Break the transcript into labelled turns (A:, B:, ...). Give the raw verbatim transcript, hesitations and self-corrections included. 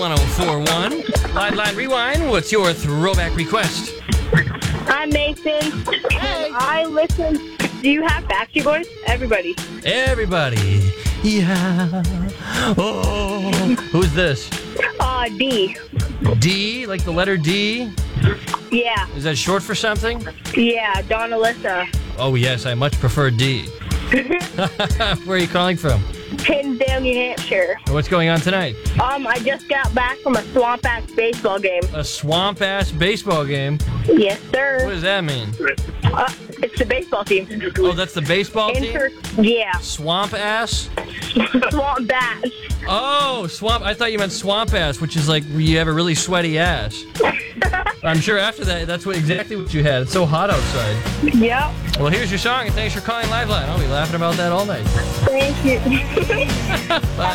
A: one oh four one. Live Line Rewind, what's your throwback request?
B: I'm Mason.
A: Hey.
B: I listen. Do you have Backstreet Boys? Everybody.
A: Everybody. Yeah. Oh. Who's this?
B: Uh, D.
A: D, like the letter D?
B: Yeah.
A: Is that short for something?
B: Yeah, Donna Lissa.
A: Oh, yes, I much prefer D. Where are you calling from?
B: Hinsdale, New Hampshire.
A: What's going on tonight?
B: Um, I just got back from a swamp-ass baseball game.
A: A swamp-ass baseball game?
B: Yes,
A: What
B: sir.
A: does that mean?
B: Uh, it's the baseball team.
A: Oh, that's the baseball team?
B: Inter- yeah.
A: Swamp-ass?
B: Swamp Bass.
A: Oh, swamp. I thought you meant swamp ass, which is like you have a really sweaty ass. I'm sure after that, that's what exactly what you had. It's so hot outside.
B: Yep.
A: Well, here's your song, and thanks for calling Liveline. I'll be laughing about that all night.
B: Thank you.
A: Bye.